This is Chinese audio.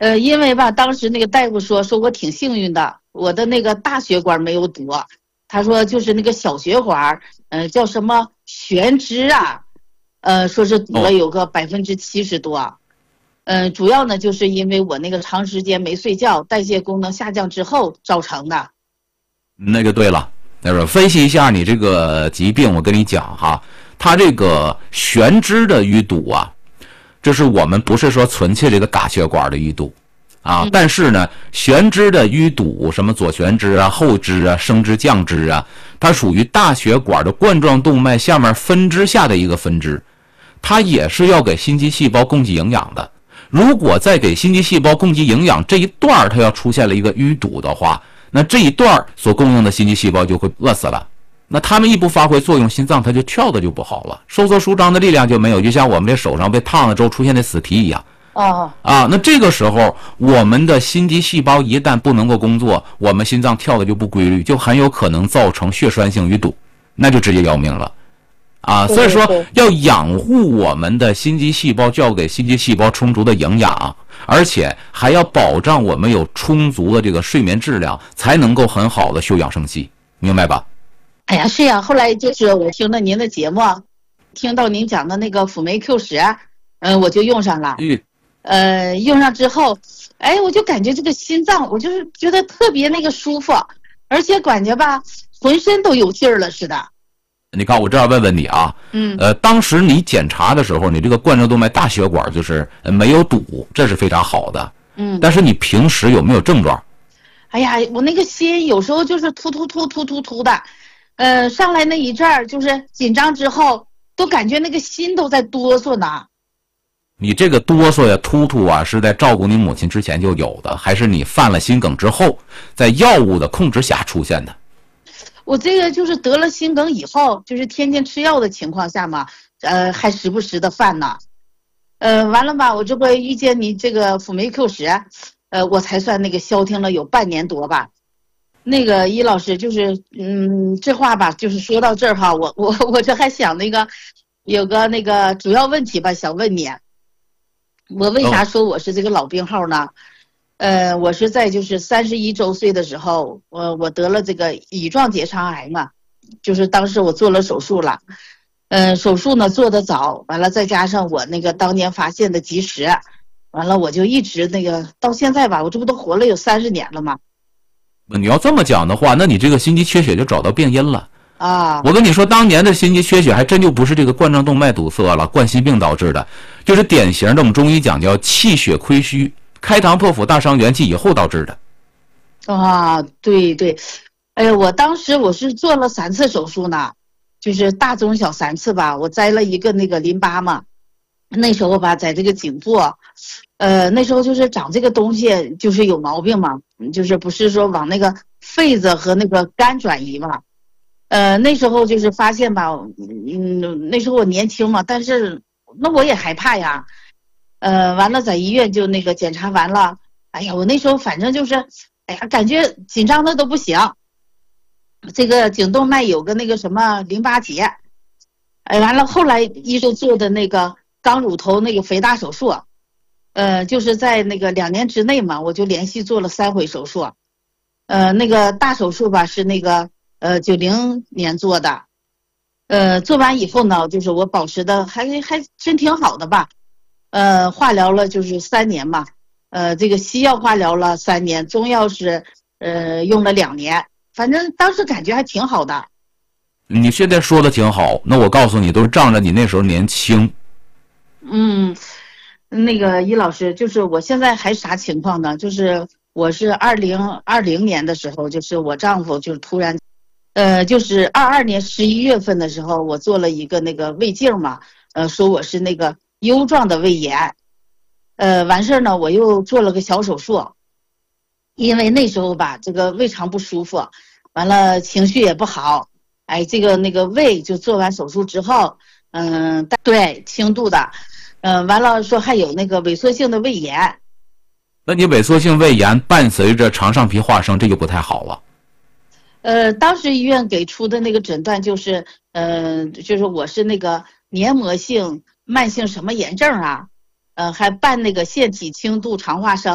因为吧，当时那个大夫说我挺幸运的，我的那个大血管没有堵，他说就是那个小血管，叫什么悬枝啊，说是堵了有个70%多，主要呢就是因为我那个长时间没睡觉，代谢功能下降之后造成的。 那个对了，分析一下你这个疾病，我跟你讲哈，它这个悬枝的淤堵啊，这是我们不是说纯粹这个嘎血管的淤堵啊，但是呢，悬枝的淤堵，什么左悬枝啊、后枝啊、升枝、降枝啊，它属于大血管的冠状动脉下面分支下的一个分支，它也是要给心肌细胞供给营养的。如果在给心肌细胞供给营养这一段它要出现了一个淤堵的话，那这一段所供应的心肌细胞就会饿死了。那他们一不发挥作用，心脏它就跳的就不好了，收缩舒张的力量就没有，就像我们这手上被烫了之后出现的死皮一样。那这个时候我们的心肌细胞一旦不能够工作，我们心脏跳的就不规律，就很有可能造成血栓性淤堵，那就直接要命了。所以说要养护我们的心肌细胞，就要给心肌细胞充足的营养，而且还要保障我们有充足的这个睡眠质量，才能够很好的休养生息，明白吧？ 哎呀，是呀，后来就是我听了您的节目，听到您讲的那个辅酶 Q10，我就用上了。用上之后，我就感觉这个心脏，我就是觉得特别那个舒服，而且感觉吧，浑身都有劲儿了似的。 你看，我这样问问你啊，当时你检查的时候，你这个冠状动脉大血管就是没有堵，这是非常好的。但是你平时有没有症状？ 哎呀，我那个心有时候就是突的，上来那一阵儿就是紧张之后，都感觉那个心都在哆嗦呢。 你这个哆嗦呀、突啊，是在照顾你母亲之前就有的，还是你犯了心梗之后，在药物的控制下出现的？ 我这个就是得了心梗以后，就是天天吃药的情况下嘛，还时不时的犯呢。完了吧，我这不遇见你这个辅酶 Q10，我才算那个消停了有半年多吧。那个易老师就是，这话吧，就是说到这儿哈，我这还想那个有个那个主要问题吧，想问你，我为啥说我是这个老病号呢？我是在就是31周岁的时候，我得了这个乙状结肠癌嘛，就是当时我做了手术了，手术呢做得早，完了再加上我那个当年发现的及时，完了我就一直那个到现在吧，我这不都活了有30年了吗？ 你要这么讲的话，那你这个心肌缺血就找到病因了啊！ 我跟你说，当年的心肌缺血还真就不是这个冠状动脉堵塞了，冠心病导致的，就是典型的我们中医讲叫气血亏虚。开膛破腹大伤元气以后导致的。 对，我当时我是做了3次手术呢，就是大中小3次吧，我摘了一个那个淋巴嘛，那时候吧在这个颈部，那时候就是长这个东西就是有毛病嘛，就是不是说往那个肺子和那个肝转移嘛，那时候就是发现吧，那时候我年轻嘛，但是那我也害怕呀。完了在医院就那个检查完了，哎呀，我那时候反正就是，感觉紧张的都不行。这个颈动脉有个那个什么淋巴结，完了后来医生做的那个肛乳头那个肥大手术，就是在那个2年之内嘛，我就连续做了3回手术。那个大手术吧是那个90年做的，做完以后呢，就是我保持的还真挺好的吧。化疗了就是3年嘛，这个西药化疗了3年，中药是用了2年，反正当时感觉还挺好的。 你现在说的挺好，那我告诉你，都是仗着你那时候年轻。 那个易老师，就是我现在还啥情况呢？就是我是2020年的时候，就是我丈夫就突然，就是22年11月份的时候，我做了一个那个胃镜嘛，说我是那个疣状的胃炎，完事儿呢，我又做了个小手术，因为那时候吧，这个胃肠不舒服，完了情绪也不好，这个那个胃就做完手术之后，对，轻度的，完了说还有那个萎缩性的胃炎。 那你萎缩性胃炎伴随着肠上皮化生，这就不太好了。 当时医院给出的那个诊断就是，就是我是那个黏膜性慢性什么炎症啊，还伴那个腺体轻度肠化生。